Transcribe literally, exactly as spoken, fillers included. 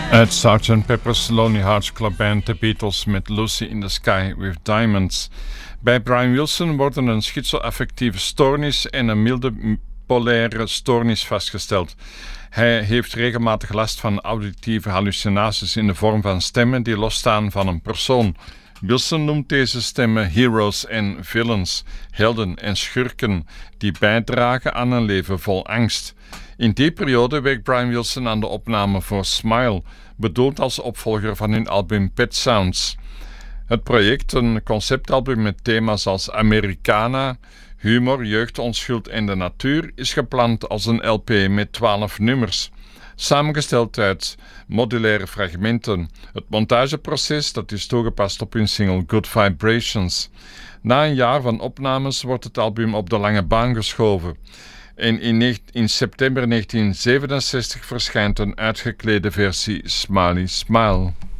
Uit sergeant Pepper's Lonely Hearts Club Band, The Beatles met Lucy in the Sky with Diamonds. Bij Brian Wilson worden een schizoaffectieve stoornis en een milde polaire stoornis vastgesteld. Hij heeft regelmatig last van auditieve hallucinaties in de vorm van stemmen die losstaan van een persoon. Wilson noemt deze stemmen heroes en villains, helden en schurken die bijdragen aan een leven vol angst. In die periode werkt Brian Wilson aan de opname voor Smile, bedoeld als opvolger van hun album Pet Sounds. Het project, een conceptalbum met thema's als Americana, humor, jeugdonschuld en de natuur, is gepland als een L P met twaalf nummers. Samengesteld uit modulaire fragmenten. Het montageproces dat is toegepast op hun single Good Vibrations. Na een jaar van opnames wordt het album op de lange baan geschoven. En in, in september negentien zevenenzestig verschijnt een uitgeklede versie Smiley Smile.